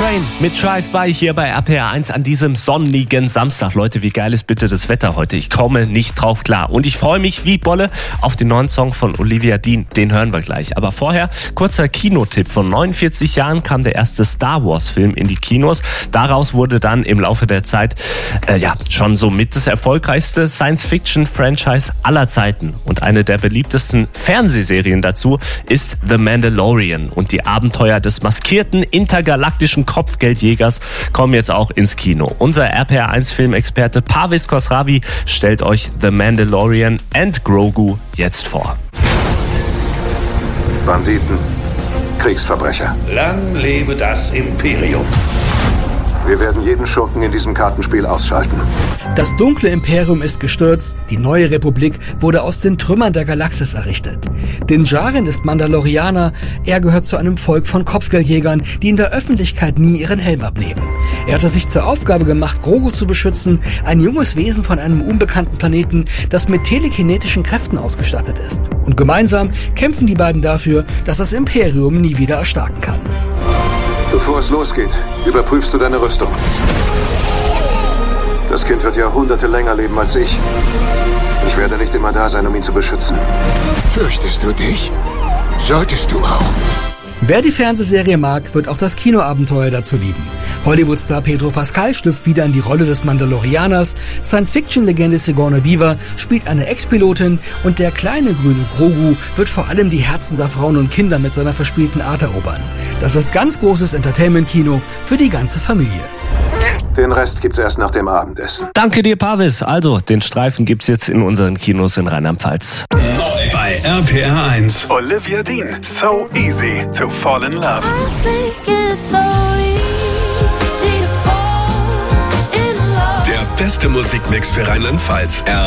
Train mit Drive-By hier bei RPR1 an diesem sonnigen Samstag. Leute, wie geil ist bitte das Wetter heute? Ich komme nicht drauf klar. Und ich freue mich wie Bolle auf den neuen Song von Olivia Dean. Den hören wir gleich. Aber vorher kurzer Kinotipp. Vor 49 Jahren kam der erste Star Wars Film in die Kinos. Daraus wurde dann im Laufe der Zeit schon somit das erfolgreichste Science-Fiction-Franchise aller Zeiten. Und eine der beliebtesten Fernsehserien dazu ist The Mandalorian. Und die Abenteuer des maskierten intergalaktischen Kopfgeldjägers kommen jetzt auch ins Kino. Unser RPR1-Filmexperte Parviz Khosravi stellt euch The Mandalorian and Grogu jetzt vor. Banditen, Kriegsverbrecher. Lang lebe das Imperium. Wir werden jeden Schurken in diesem Kartenspiel ausschalten. Das dunkle Imperium ist gestürzt, die neue Republik wurde aus den Trümmern der Galaxis errichtet. Din Djarin ist Mandalorianer, er gehört zu einem Volk von Kopfgeldjägern, die in der Öffentlichkeit nie ihren Helm abnehmen. Er hatte sich zur Aufgabe gemacht, Grogu zu beschützen, ein junges Wesen von einem unbekannten Planeten, das mit telekinetischen Kräften ausgestattet ist. Und gemeinsam kämpfen die beiden dafür, dass das Imperium nie wieder erstarken kann. Bevor es losgeht, überprüfst du deine Rüstung. Das Kind wird Jahrhunderte länger leben als ich. Ich werde nicht immer da sein, um ihn zu beschützen. Fürchtest du dich? Solltest du auch. Wer die Fernsehserie mag, wird auch das Kinoabenteuer dazu lieben. Hollywood-Star Pedro Pascal schlüpft wieder in die Rolle des Mandalorianers, Science-Fiction-Legende Sigourney Weaver spielt eine Ex-Pilotin und der kleine grüne Grogu wird vor allem die Herzen der Frauen und Kinder mit seiner verspielten Art erobern. Das ist ganz großes Entertainment-Kino für die ganze Familie. Den Rest gibt's erst nach dem Abendessen. Danke dir, Parviz. Also, den Streifen gibt's jetzt in unseren Kinos in Rheinland-Pfalz. Bei RPR1. Olivia Dean. So easy to fall in love. Der beste Musikmix für Rheinland-Pfalz.